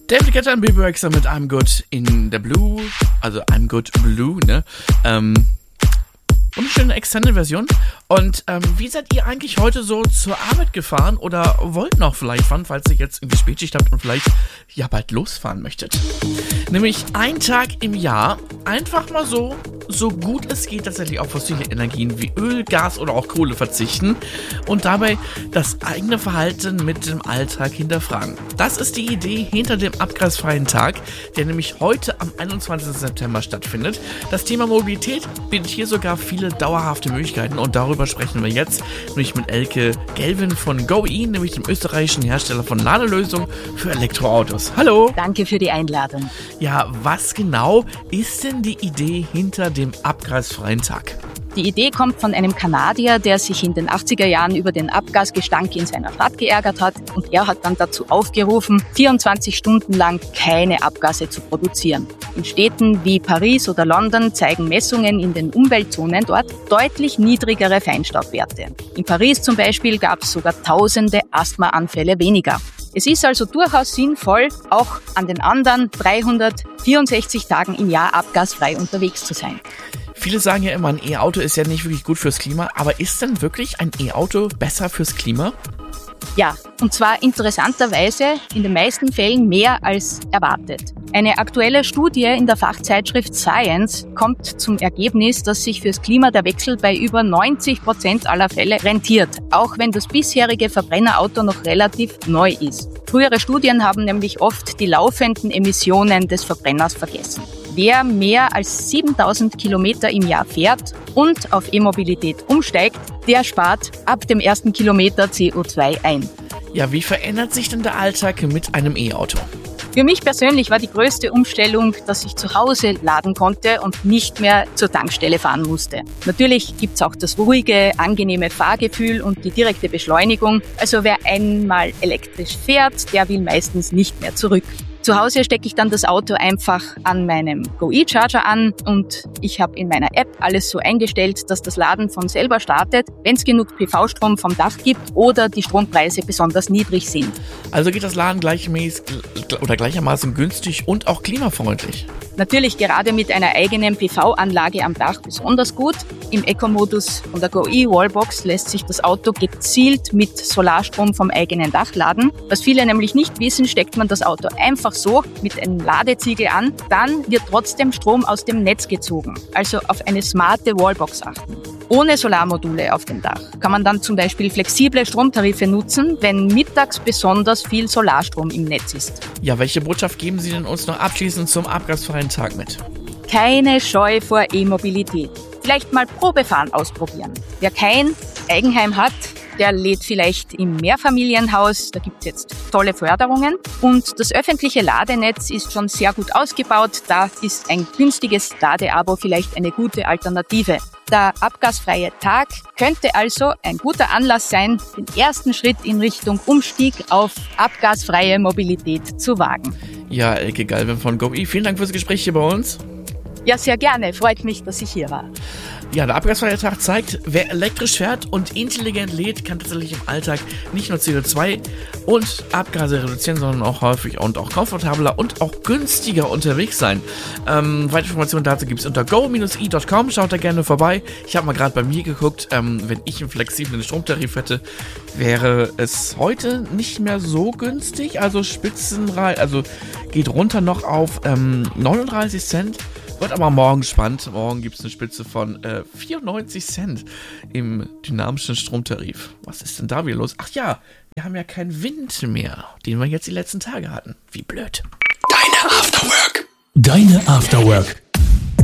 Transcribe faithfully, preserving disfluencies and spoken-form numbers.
David Guetta und Bebe Rexha mit I'm Good in the Blue, also I'm Good Blue, ne? Ähm, wunderschöne Extended-Version. Und ähm, wie seid ihr eigentlich heute so zur Arbeit gefahren oder wollt noch vielleicht fahren, falls ihr jetzt irgendwie Spätschicht habt und vielleicht ja bald losfahren möchtet? Nämlich ein Tag im Jahr einfach mal so, so gut es geht, tatsächlich auf fossile Energien wie Öl, Gas oder auch Kohle verzichten und dabei das eigene Verhalten mit dem Alltag hinterfragen. Das ist die Idee hinter dem abgasfreien Tag, der nämlich heute am einundzwanzigsten September stattfindet. Das Thema Mobilität bietet hier sogar viele dauerhafte Möglichkeiten und darüber sprechen wir jetzt, nämlich mit Elke Gelvin von GoE, nämlich dem österreichischen Hersteller von Ladelösungen für Elektroautos. Hallo! Danke für die Einladung. Ja, was genau ist denn die Idee hinter dem abgasfreien Tag? Die Idee kommt von einem Kanadier, der sich in den achtziger Jahren über den Abgasgestank in seiner Stadt geärgert hat und er hat dann dazu aufgerufen, vierundzwanzig Stunden lang keine Abgase zu produzieren. In Städten wie Paris oder London zeigen Messungen in den Umweltzonen dort deutlich niedrigere Feinstaubwerte. In Paris zum Beispiel gab es sogar tausende Asthmaanfälle weniger. Es ist also durchaus sinnvoll, auch an den anderen dreihundertvierundsechzig Tagen im Jahr abgasfrei unterwegs zu sein. Viele sagen ja immer, ein E-Auto ist ja nicht wirklich gut fürs Klima, aber ist denn wirklich ein E-Auto besser fürs Klima? Ja, und zwar interessanterweise in den meisten Fällen mehr als erwartet. Eine aktuelle Studie in der Fachzeitschrift Science kommt zum Ergebnis, dass sich fürs Klima der Wechsel bei über neunzig Prozent aller Fälle rentiert, auch wenn das bisherige Verbrennerauto noch relativ neu ist. Frühere Studien haben nämlich oft die laufenden Emissionen des Verbrenners vergessen. Wer mehr als siebentausend Kilometer im Jahr fährt und auf E-Mobilität umsteigt, der spart ab dem ersten Kilometer C O zwei ein. Ja, wie verändert sich denn der Alltag mit einem E-Auto? Für mich persönlich war die größte Umstellung, dass ich zu Hause laden konnte und nicht mehr zur Tankstelle fahren musste. Natürlich gibt's auch das ruhige, angenehme Fahrgefühl und die direkte Beschleunigung. Also wer einmal elektrisch fährt, der will meistens nicht mehr zurück. Zu Hause stecke ich dann das Auto einfach an meinem GoE-Charger an und ich habe in meiner App alles so eingestellt, dass das Laden von selber startet, wenn es genug P V-Strom vom Dach gibt oder die Strompreise besonders niedrig sind. Also geht das Laden gleichmäßig oder gleichermaßen günstig und auch klimafreundlich? Natürlich gerade mit einer eigenen P V-Anlage am Dach besonders gut. Im Eco-Modus von der GoE Wallbox lässt sich das Auto gezielt mit Solarstrom vom eigenen Dach laden. Was viele nämlich nicht wissen, steckt man das Auto einfach so mit einem Ladeziegel an, dann wird trotzdem Strom aus dem Netz gezogen. Also auf eine smarte Wallbox achten. Ohne Solarmodule auf dem Dach kann man dann zum Beispiel flexible Stromtarife nutzen, wenn mittags besonders viel Solarstrom im Netz ist. Ja, welche Botschaft geben Sie denn uns noch abschließend zum abgasfreien Tag mit? Keine Scheu vor E-Mobilität. Vielleicht mal Probefahren ausprobieren. Wer kein Eigenheim hat, der lädt vielleicht im Mehrfamilienhaus, da gibt es jetzt tolle Förderungen. Und das öffentliche Ladenetz ist schon sehr gut ausgebaut, da ist ein günstiges Ladeabo vielleicht eine gute Alternative. Der abgasfreie Tag könnte also ein guter Anlass sein, den ersten Schritt in Richtung Umstieg auf abgasfreie Mobilität zu wagen. Ja, Elke Gelvin von GoE, vielen Dank fürs Gespräch hier bei uns. Ja, sehr gerne. Freut mich, dass ich hier war. Ja, der abgasfreie Tag zeigt, wer elektrisch fährt und intelligent lädt, kann tatsächlich im Alltag nicht nur C O zwei und Abgase reduzieren, sondern auch häufig und auch komfortabler und auch günstiger unterwegs sein. Ähm, weitere Informationen dazu gibt es unter go dash e punkt com. Schaut da gerne vorbei. Ich habe mal gerade bei mir geguckt, ähm, wenn ich einen flexiblen Stromtarif hätte, wäre es heute nicht mehr so günstig. Also Spitzenreich, also geht runter noch auf ähm, neununddreißig Cent. Wird aber morgen spannend. Morgen gibt es eine Spitze von äh, vierundneunzig Cent im dynamischen Stromtarif. Was ist denn da wieder los? Ach ja, wir haben ja keinen Wind mehr, den wir jetzt die letzten Tage hatten. Wie blöd. Deine Afterwork. Deine Afterwork.